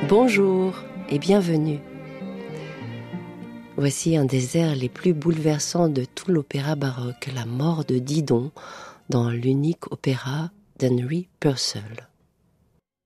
Bonjour et bienvenue. Voici un des airs les plus bouleversants de tout l'opéra baroque, La mort de Didon, dans l'unique opéra d'Henry Purcell.